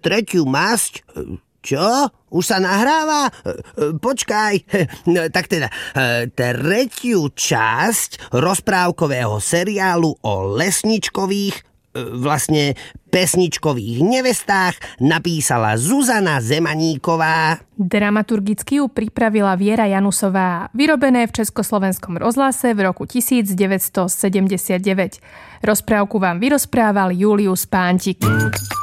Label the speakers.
Speaker 1: tretiu masť? Čo? Už sa nahráva? Počkaj. Tak teda, tretiu časť rozprávkového seriálu o lesničkových, vlastne pesničkových nevestách napísala Zuzana Zemaníková.
Speaker 2: Dramaturgicky ju pripravila Viera Janusová. Vyrobené v Československom rozhlase v roku 1979. Rozprávku vám vyrozprával Julius Pántik.